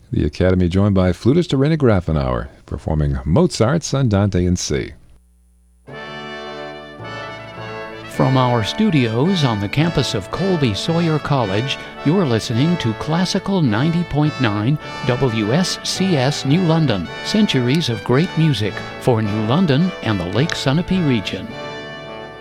The Academy joined by flutist Irena Grafenauer, performing Mozart's Andante in C. From our studios on the campus of Colby Sawyer College, you're listening to Classical 90.9 WSCS New London. Centuries of great music for New London and the Lake Sunapee region.